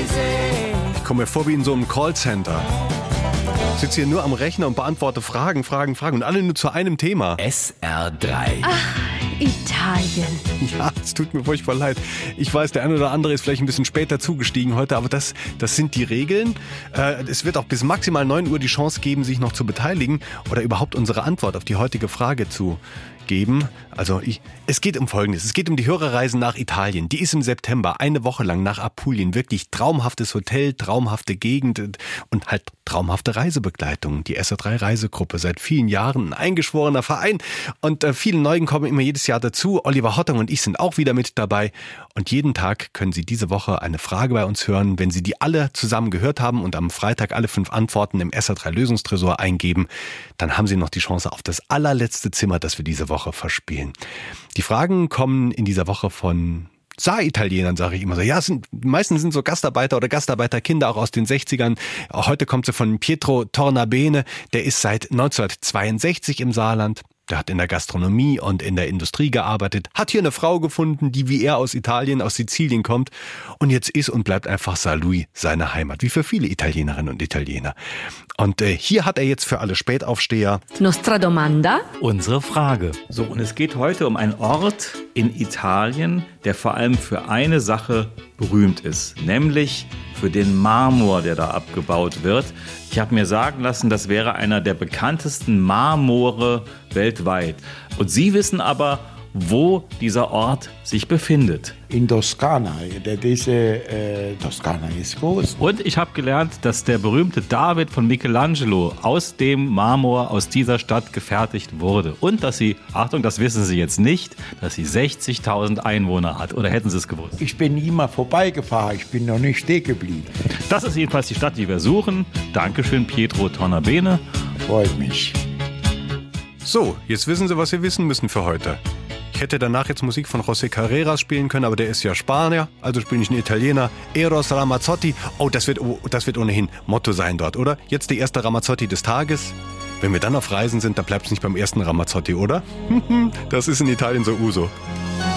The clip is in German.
Ich komme mir vor wie in so einem Callcenter. Ich sitze hier nur am Rechner und beantworte Fragen und alle nur zu einem Thema. SR3. Ach, Italien. Ja, es tut mir furchtbar leid. Ich weiß, der eine oder andere ist vielleicht ein bisschen später zugestiegen heute, aber das sind die Regeln. Es wird auch bis maximal 9 Uhr die Chance geben, sich noch zu beteiligen oder überhaupt unsere Antwort auf die heutige Frage zu geben. Also es geht um Folgendes. Es geht um die Hörerreise nach Italien. Die ist im September, eine Woche lang nach Apulien. Wirklich traumhaftes Hotel, traumhafte Gegend und halt traumhafte Reisebegleitung. Die SR3 Reisegruppe, seit vielen Jahren ein eingeschworener Verein. Und viele Neuen kommen immer jedes Jahr dazu. Oliver Hottung und ich sind auch wieder mit dabei. Und jeden Tag können Sie diese Woche eine Frage bei uns hören. Wenn Sie die alle zusammen gehört haben und am Freitag alle 5 Antworten im SR3 Lösungstresor eingeben, dann haben Sie noch die Chance auf das allerletzte Zimmer, das wir diese Woche verspielen. Die Fragen kommen in dieser Woche von Saar-Italienern, sage ich immer so. Ja, meistens sind so Gastarbeiter oder Gastarbeiterkinder auch aus den 60ern. Heute kommt sie von Pietro Tornabene. Der ist seit 1962 im Saarland. Der hat in der Gastronomie und in der Industrie gearbeitet, hat hier eine Frau gefunden, die wie er aus Italien, aus Sizilien kommt. Und jetzt ist und bleibt einfach Saarlouis seine Heimat, wie für viele Italienerinnen und Italiener. Und hier hat er jetzt für alle Spätaufsteher Nostra domanda. Unsere Frage. So, und es geht heute um einen Ort in Italien, der vor allem für eine Sache berühmt ist, nämlich für den Marmor, der da abgebaut wird. Ich habe mir sagen lassen, das wäre einer der bekanntesten Marmore weltweit. Und Sie wissen aber, wo dieser Ort sich befindet. In Toskana. Toskana ist groß. Und ich habe gelernt, dass der berühmte David von Michelangelo aus dem Marmor aus dieser Stadt gefertigt wurde. Und dass sie, Achtung, das wissen Sie jetzt nicht, dass sie 60.000 Einwohner hat. Oder hätten Sie es gewusst? Ich bin immer vorbeigefahren, ich bin noch nicht stehen geblieben. Das ist jedenfalls die Stadt, die wir suchen. Dankeschön, Pietro Tornabene. Freut mich. So, jetzt wissen Sie, was Sie wissen müssen für heute. Ich hätte danach jetzt Musik von José Carreras spielen können, aber der ist ja Spanier, also spiele ich einen Italiener. Eros Ramazzotti. Oh, das wird ohnehin Motto sein dort, oder? Jetzt der erste Ramazzotti des Tages. Wenn wir dann auf Reisen sind, dann bleibt es nicht beim ersten Ramazzotti, oder? Das ist in Italien so Uso.